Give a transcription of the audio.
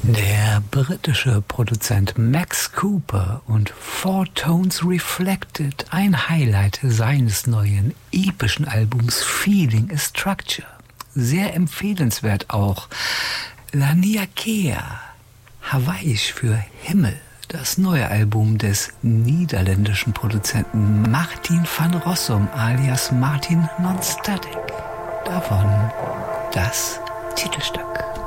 Der britische Produzent Max Cooper und Four Tones Reflected, ein Highlight seines neuen epischen Albums Feeling a Structure. Sehr empfehlenswert auch Laniakea, Hawaiisch für Himmel, das neue Album des niederländischen Produzenten Martin van Rossum alias Martin Nonstatic. Davon das Titelstück.